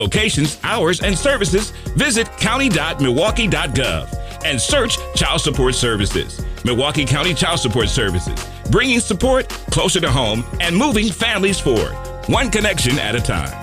Locations, hours, and services, visit county.milwaukee.gov and search Child Support Services. Milwaukee County Child Support Services, bringing support closer to home and moving families forward, one connection at a time.